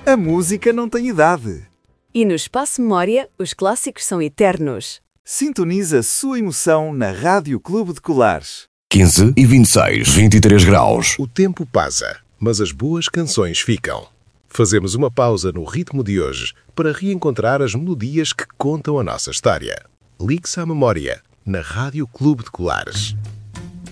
A música não tem idade. E no Espaço Memória, os clássicos são eternos. Sintoniza a sua emoção na Rádio Clube de Colares. 15 e 26, 23 graus. O tempo passa, mas as boas canções ficam. Fazemos uma pausa no ritmo de hoje para reencontrar as melodias que contam a nossa história. Ligue-se à memória, na Rádio Clube de Colares.